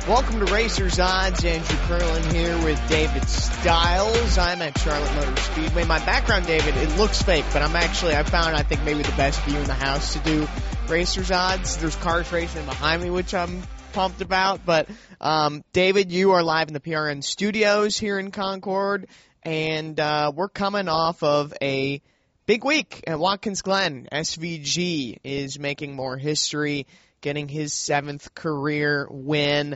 Welcome to Racers Odds. Andrew Curlin here with David Stiles. I'm at Charlotte Motor Speedway. My background, David, it looks fake, but I found maybe the best view in the house to do Racers Odds. There's cars racing behind me, which I'm pumped about. But, David, you are live in the PRN studios here in Concord, and we're coming off of a big week at Watkins Glen. SVG is making more history, getting his 7th career win.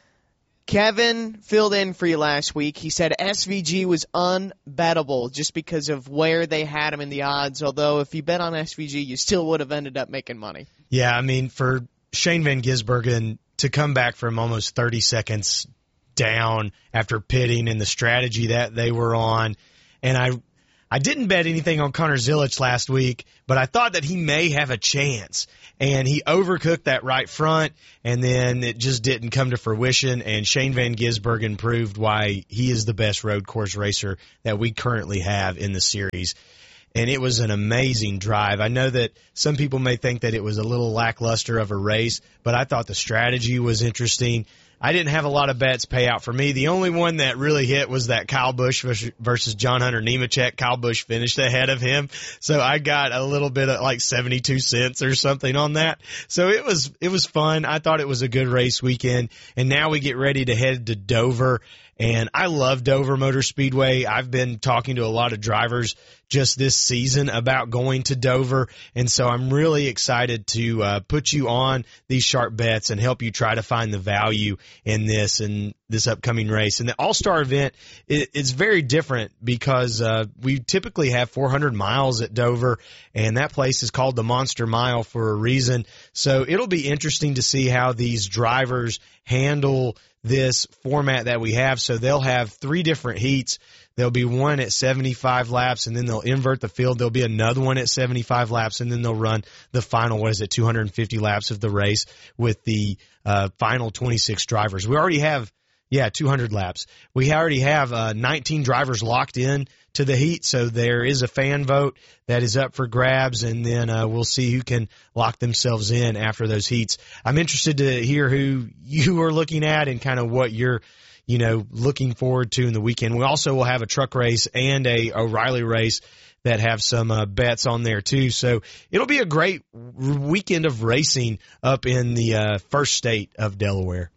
Kevin filled in for you last week. He said SVG was unbettable just because of where they had him in the odds, although if you bet on SVG, you still would have ended up making money. Yeah, I mean, for Shane Van Gisbergen to come back from almost 30 seconds down after pitting and the strategy that they were on, and I didn't bet anything on Connor Zilisch last week, but I thought that he may have a chance. And he overcooked that right front, and then it just didn't come to fruition. And Shane Van Gisbergen proved why he is the best road course racer that we currently have in the series. And it was an amazing drive. I know that some people may think that it was a little lackluster of a race, but I thought the strategy was interesting. I didn't have a lot of bets pay out for me. The only one that really hit was that Kyle Busch versus John Hunter Nemechek. Kyle Busch finished ahead of him, so I got a little bit of like 72 cents or something on that. So it was fun. I thought it was a good race weekend, and now we get ready to head to Dover. And I love Dover Motor Speedway. I've been talking to a lot of drivers just this season about going to Dover, and so I'm really excited to put you on these sharp bets and help you try to find the value in this and this upcoming race. And the All-Star event is very different because we typically have 400 miles at Dover, and that place is called the Monster Mile for a reason. So it'll be interesting to see how these drivers handle this format that we have. So they'll have 3 different heats. There'll be one at 75 laps, and then they'll invert the field. There'll be another one at 75 laps, and then they'll run the final, 250 laps of the race with the final 26 drivers. We already have, 200 laps. We already have 19 drivers locked in to the heat, so there is a fan vote that is up for grabs, and then we'll see who can lock themselves in after those heats. I'm interested to hear who you are looking at and kind of what you're looking forward to in the weekend. We also will have a truck race and a O'Reilly race that have some bets on there too. So it'll be a great weekend of racing up in the first state of Delaware.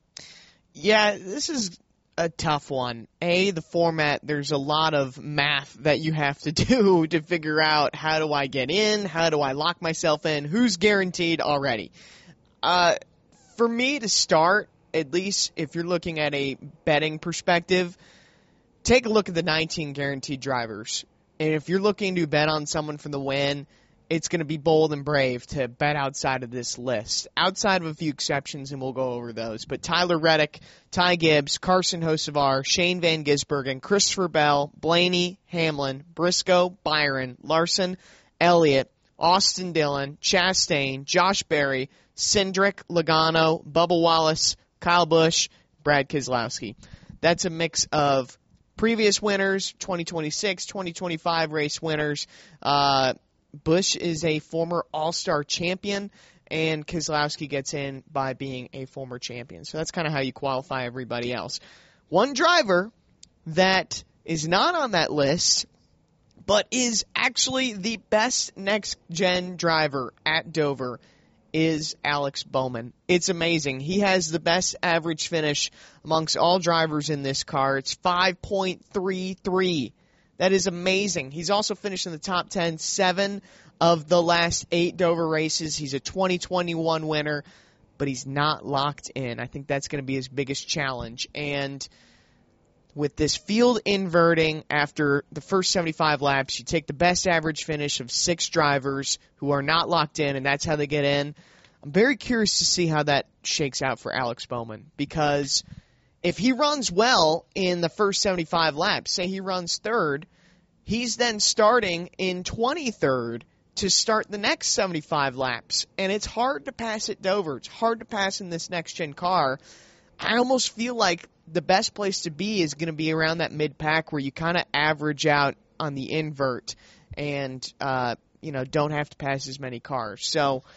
Yeah, this is a tough one. The format, there's a lot of math that you have to do to figure out how do I get in, how do I lock myself in, who's guaranteed already. For me to start, at least if you're looking at a betting perspective, take a look at the 19 guaranteed drivers. And if you're looking to bet on someone for the win, it's going to be bold and brave to bet outside of this list. Outside of a few exceptions, and we'll go over those. But Tyler Reddick, Ty Gibbs, Carson Hocevar, Shane Van Gisbergen, Christopher Bell, Blaney, Hamlin, Briscoe, Byron, Larson, Elliott, Austin Dillon, Chastain, Josh Berry, Cindric, Logano, Bubba Wallace, Kyle Busch, Brad Keselowski. That's a mix of previous winners, 2026, 2025 race winners. Busch is a former All-Star champion, and Keselowski gets in by being a former champion. So that's kind of how you qualify everybody else. One driver that is not on that list, but is actually the best next-gen driver at Dover, is Alex Bowman. It's amazing. He has the best average finish amongst all drivers in this car. It's 5.33. That is amazing. He's also finished in the top 10 7 of the last 8 Dover races. He's a 2021 winner, but he's not locked in. I think that's going to be his biggest challenge. And with this field inverting after the first 75 laps, you take the best average finish of 6 drivers who are not locked in, and that's how they get in. I'm very curious to see how that shakes out for Alex Bowman, because if he runs well in the first 75 laps, say he runs third, he's then starting in 23rd to start the next 75 laps. And it's hard to pass at Dover. It's hard to pass in this next-gen car. I almost feel like the best place to be is going to be around that mid-pack where you kind of average out on the invert and, don't have to pass as many cars. So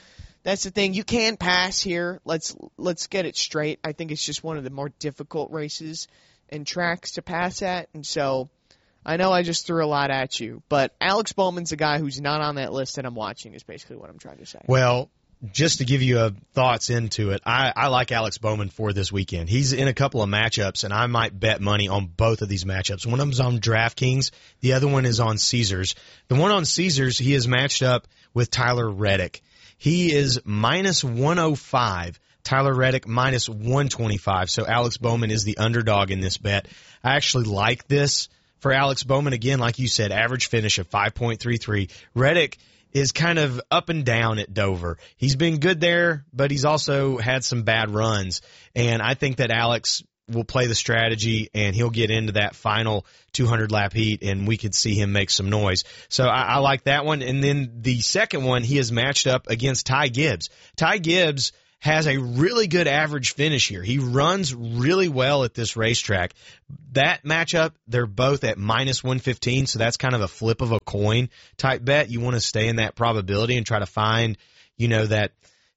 That's the thing. You can pass here. Let's get it straight. I think it's just one of the more difficult races and tracks to pass at. And so I know I just threw a lot at you, but Alex Bowman's a guy who's not on that list that I'm watching is basically what I'm trying to say. Well, just to give you thoughts into it, I like Alex Bowman for this weekend. He's in a couple of matchups, and I might bet money on both of these matchups. One of them's on DraftKings. The other one is on Caesars. The one on Caesars, he is matched up with Tyler Reddick. He is minus 105. Tyler Reddick minus 125. So Alex Bowman is the underdog in this bet. I actually like this for Alex Bowman. Again, like you said, average finish of 5.33. Reddick is kind of up and down at Dover. He's been good there, but he's also had some bad runs. And I think that Alex will play the strategy, and he'll get into that final 200-lap heat, and we could see him make some noise. So I like that one. And then the second one, he is matched up against Ty Gibbs. Ty Gibbs has a really good average finish here. He runs really well at this racetrack. That matchup, they're both at minus 115, so that's kind of a flip of a coin type bet. You want to stay in that probability and try to find, that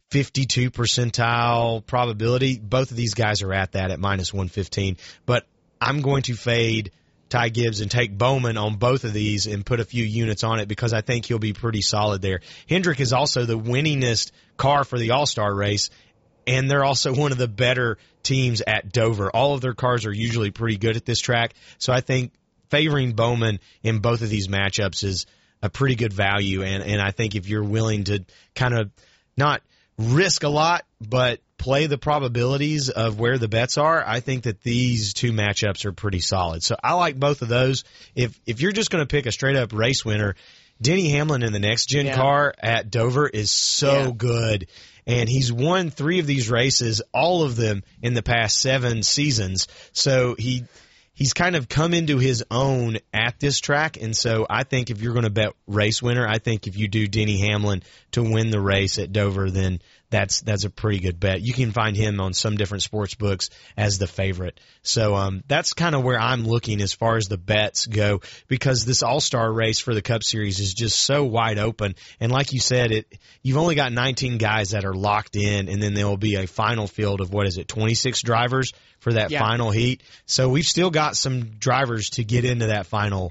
52 percentile probability. Both of these guys are at that at minus 115. But I'm going to fade Ty Gibbs and take Bowman on both of these and put a few units on it because I think he'll be pretty solid there. Hendrick is also the winningest car for the All-Star race, and they're also one of the better teams at Dover. All of their cars are usually pretty good at this track, so I think favoring Bowman in both of these matchups is a pretty good value, and I think if you're willing to kind of not risk a lot, but play the probabilities of where the bets are, I think that these two matchups are pretty solid. So I like both of those. If you're just going to pick a straight-up race winner, Denny Hamlin in the next-gen car at Dover is so good, and he's won 3 of these races, all of them in the past 7 seasons. So he's kind of come into his own at this track, and so I think if you're going to bet race winner, I think if you do Denny Hamlin to win the race at Dover, then that's a pretty good bet. You can find him on some different sports books as the favorite. So that's kind of where I'm looking as far as the bets go, because this All-Star race for the Cup Series is just so wide open. And like you said, you've only got 19 guys that are locked in, and then there will be a final field of, 26 drivers for that final heat. So we've still got some drivers to get into that final,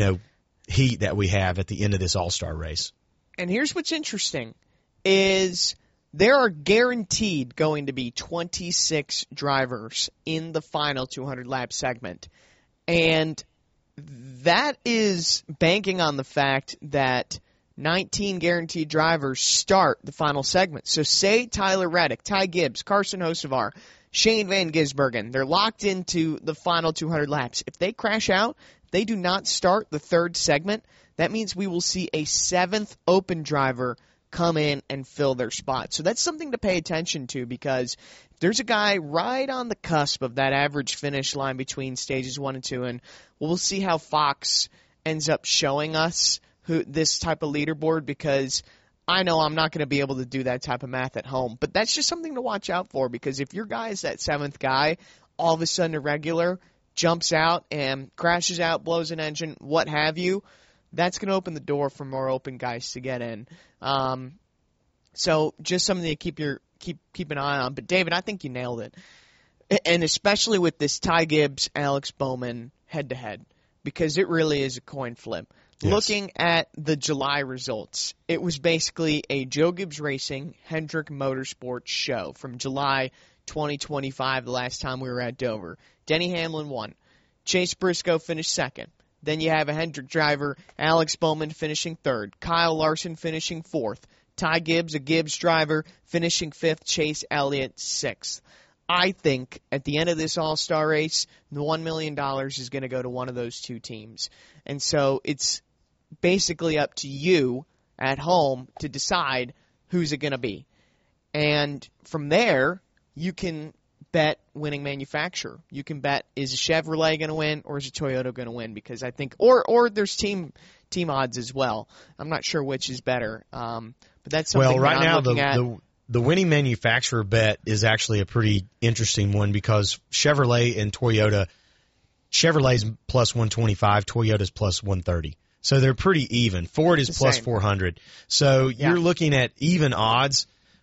heat that we have at the end of this All-Star race. And here's what's interesting is there are guaranteed going to be 26 drivers in the final 200-lap segment. And that is banking on the fact that 19 guaranteed drivers start the final segment. So say Tyler Reddick, Ty Gibbs, Carson Hocevar, Shane Van Gisbergen, they're locked into the final 200 laps. If they crash out, they do not start the third segment, that means we will see a 7th open driver come in and fill their spot. So that's something to pay attention to, because there's a guy right on the cusp of that average finish line between stages 1 and 2, and we'll see how Fox ends up showing us this type of leaderboard, because I know I'm not going to be able to do that type of math at home. But that's just something to watch out for, because if your guy is that 7th guy, all of a sudden a regular jumps out and crashes out, blows an engine, what have you, that's going to open the door for more open guys to get in. So just something to keep an eye on. But David, I think you nailed it, and especially with this Ty Gibbs, Alex Bowman head-to-head, because it really is a coin flip. Yes. Looking at the July results, it was basically a Joe Gibbs Racing Hendrick Motorsports show from July 2025, the last time we were at Dover. Denny Hamlin won. Chase Briscoe finished 2nd. Then you have a Hendrick driver, Alex Bowman, finishing 3rd. Kyle Larson finishing 4th. Ty Gibbs, a Gibbs driver, finishing 5th. Chase Elliott, 6th. I think at the end of this All-Star race, the $1 million is going to go to one of those two teams. And so it's basically up to you at home to decide who's it going to be. And from there, you can bet winning manufacturer. You can bet, is a Chevrolet going to win or is a Toyota going to win? Because I think, or there's team odds as well. I'm not sure which is better. But that's something right that I'm now looking at. The winning manufacturer bet is actually a pretty interesting one, because Chevrolet and Toyota, Chevrolet's plus 125, Toyota's plus 130. So they're pretty even. Ford is plus 400. So you're looking at even odds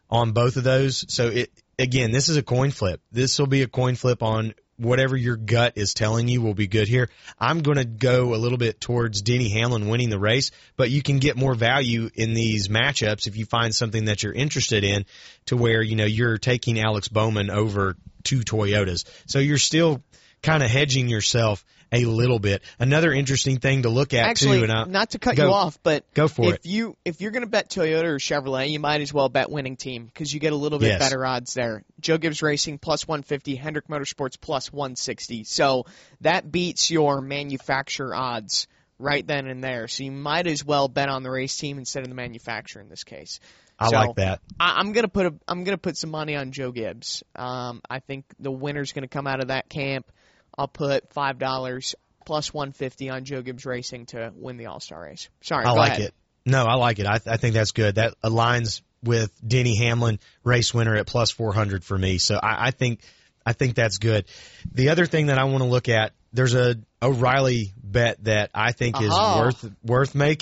on both of those. So again, this is a coin flip. This will be a coin flip on whatever your gut is telling you will be good here. I'm going to go a little bit towards Denny Hamlin winning the race, but you can get more value in these matchups if you find something that you're interested in, to where, you're taking Alex Bowman over 2 Toyotas. So you're still kind of hedging yourself a little bit. Another interesting thing to look at, actually, too. And not to cut you off, but go for it. If you're going to bet Toyota or Chevrolet, you might as well bet winning team, because you get a little bit better odds there. Joe Gibbs Racing plus 150, Hendrick Motorsports plus 160. So that beats your manufacturer odds right then and there. So you might as well bet on the race team instead of the manufacturer in this case. I like that. I'm gonna put some money on Joe Gibbs. I think the winner's gonna come out of that camp. I'll put $5 plus 150 on Joe Gibbs Racing to win the All-Star race. Sorry, I go like ahead. it. No, I like it. I think that's good. That aligns with Denny Hamlin, race winner at plus 400 for me. So I think that's good. The other thing that I want to look at, there's a O'Reilly bet that I think is worth making.